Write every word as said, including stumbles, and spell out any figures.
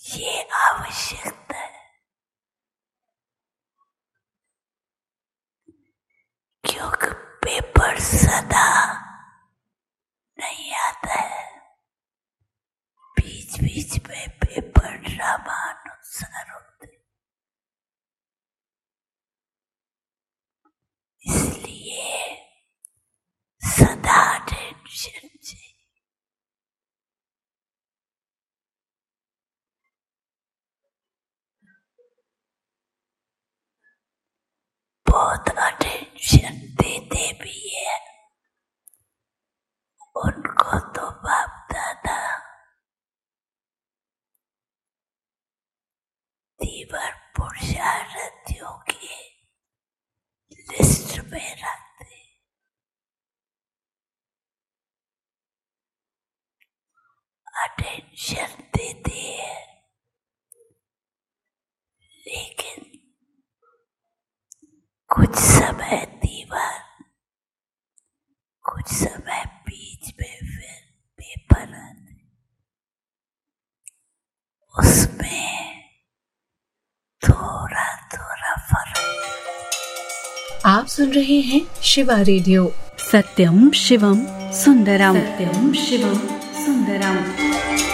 ये आवश्यकता है, क्योंकि पेपर सदा नहीं आता है, बीच बीच में पेपर ड्रामानुसार होते, इसलिए सदा टेंशन चाहिए। बहुत अटेंशन देते भी है, उनको तो बाप दादा तीव्र पुरुषार्थियों की लिस्ट में रखते, अटेंशन देते हैं, लेकिन कुछ समय तीव्र, कुछ समय बीच में फिर पेपर आते, उसमें थोड़ा थोड़ा फर्क। आप सुन रहे हैं शिवा रेडियो, सत्यम शिवम सुंदरम, सत्यम शिवम सुंदरम।